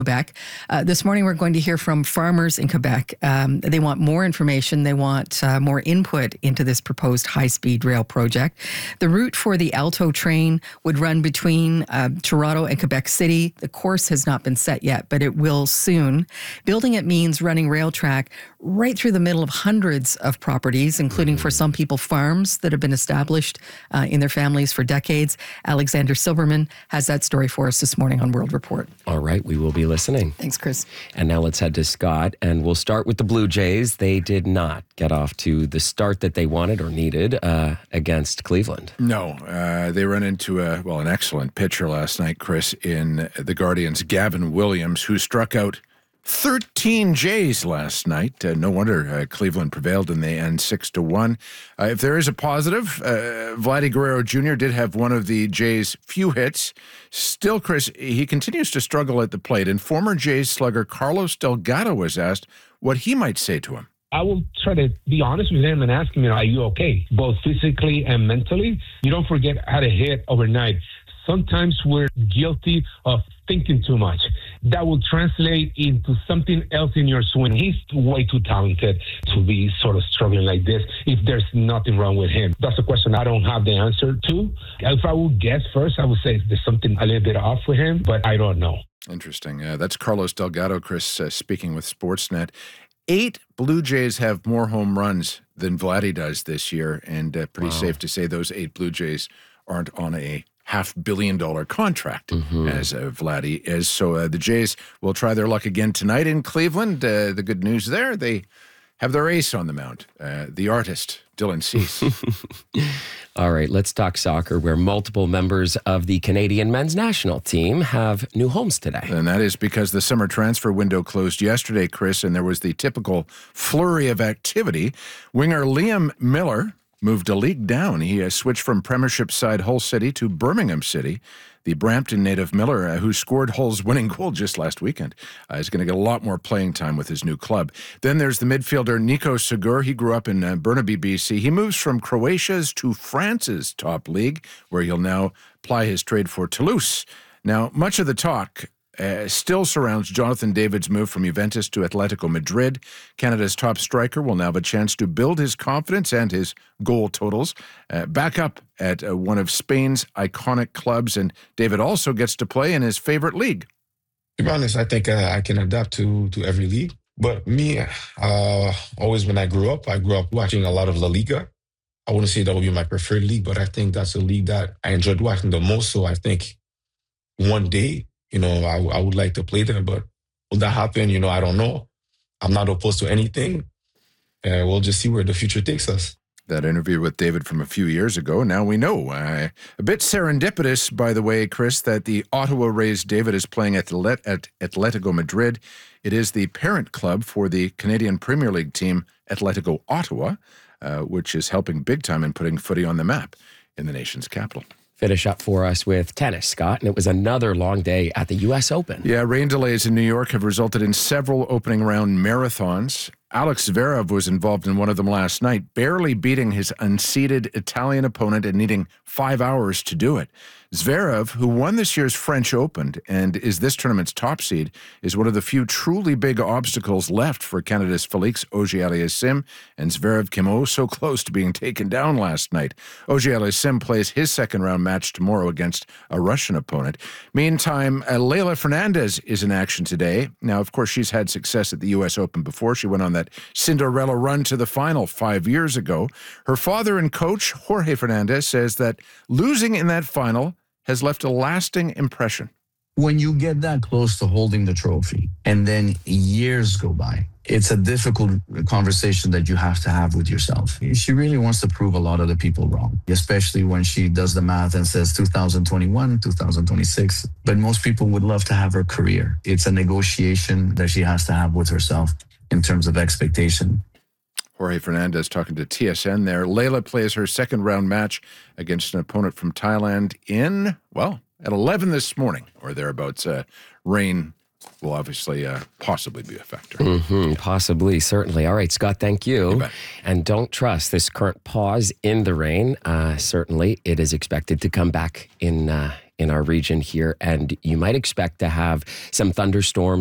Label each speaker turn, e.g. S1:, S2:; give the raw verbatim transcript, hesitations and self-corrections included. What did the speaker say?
S1: Quebec. Uh, this morning, we're going to hear from farmers in Quebec. Um, they want more information. They want uh, more input into this proposed high-speed rail project. The route for the Alto train would run between uh, Toronto and Quebec City. The course has not been set yet, but it will soon. Building it means running rail track right through the middle of hundreds of properties, including for some people farms that have been established uh, in their families for decades. Alexander Silberman has that story for us this morning on World Report.
S2: All right, we will be listening.
S1: Thanks, Chris.
S2: And now let's head to Scott, and we'll start with the Blue Jays. They did not get off to the start that they wanted or needed uh, against Cleveland.
S3: No, uh, they ran into a, well, an excellent pitcher last night, Chris, in the Guardians, Gavin Williams, who struck out thirteen Jays last night. Uh, no wonder uh, Cleveland prevailed in the end six to one. Uh, if there is a positive, uh, Vladdy Guerrero Junior did have one of the Jays' few hits. Still, Chris, he continues to struggle at the plate, and former Jays slugger Carlos Delgado was asked what he might say to him.
S4: I will try to be honest with him and ask him, you know, are you okay? Both physically and mentally. You don't forget how to hit overnight. Sometimes we're guilty of thinking too much. That will translate into something else in your swing. He's way too talented to be sort of struggling like this if there's nothing wrong with him. That's a question I don't have the answer to. If I would guess first, I would say there's something a little bit off with him, but I don't know.
S3: Interesting. Uh, that's Carlos Delgado, Chris, uh, speaking with Sportsnet. Eight Blue Jays have more home runs than Vladdy does this year, and uh, pretty wow. safe to say those eight Blue Jays aren't on a half billion dollar contract mm-hmm. as uh, Vladdy is. So uh, the Jays will try their luck again tonight in Cleveland. Uh, the good news there, they have their ace on the mound, uh, the artist, Dylan Cease.
S2: All right, let's talk soccer, where multiple members of the Canadian men's national team have new homes today.
S3: And that is because the summer transfer window closed yesterday, Chris, and there was the typical flurry of activity. Winger Liam Miller moved a league down. He has switched from Premiership side Hull City to Birmingham City. The Brampton native Miller, uh, who scored Hull's winning goal just last weekend, uh, is going to get a lot more playing time with his new club. Then there's the midfielder Nico Segur. He grew up in uh, Burnaby, B C. He moves from Croatia's to France's top league, where he'll now ply his trade for Toulouse. Now, much of the talk Uh, still surrounds Jonathan David's move from Juventus to Atletico Madrid. Canada's top striker will now have a chance to build his confidence and his goal totals uh, back up at uh, one of Spain's iconic clubs, and David also gets to play in his favorite league.
S5: To be honest, I think uh, I can adapt to to every league. But me, uh, always when I grew up, I grew up watching a lot of La Liga. I wouldn't say that would be my preferred league, but I think that's a league that I enjoyed watching the most. So I think one day, you know, I, I would like to play there, but will that happen? You know, I don't know. I'm not opposed to anything. Uh, we'll just see where the future takes us.
S3: That interview with David from a few years ago, now we know. Uh, a bit serendipitous, by the way, Chris, that the Ottawa-raised David is playing at, at Atletico Madrid. It is the parent club for the Canadian Premier League team, Atletico Ottawa, uh, which is helping big time in putting footy on the map in the nation's capital.
S2: Finish up for us with tennis, Scott, and it was another long day at the U S Open.
S3: Yeah, rain delays in New York have resulted in several opening round marathons. Alex Zverev was involved in one of them last night, barely beating his unseeded Italian opponent and needing five hours to do it. Zverev, who won this year's French Open and is this tournament's top seed, is one of the few truly big obstacles left for Canada's Felix Auger-Aliassime, and Zverev came oh so close to being taken down last night. Auger-Aliassime plays his second round match tomorrow against a Russian opponent. Meantime, uh, Leylah Fernandez is in action today. Now, of course, she's had success at the U S Open before. She went on that Cinderella run to the final five years ago. Her father and coach, Jorge Fernandez, says that losing in that final has left a lasting impression.
S6: When you get that close to holding the trophy and then years go by, it's a difficult conversation that you have to have with yourself. She really wants to prove a lot of the people wrong, especially when she does the math and says two thousand twenty-one, two thousand twenty-six. But most people would love to have her career. It's a negotiation that she has to have with herself in terms of expectation.
S3: Jorge Fernandez talking to T S N there. Leylah plays her second round match against an opponent from Thailand in, well, at eleven this morning or thereabouts. Uh, rain will obviously uh, possibly be a factor.
S2: Mm-hmm, possibly, certainly. All right, Scott, thank you.
S3: You
S2: and don't trust this current pause in the rain. Uh, certainly, it is expected to come back in uh, in our region here, and you might expect to have some thunderstorms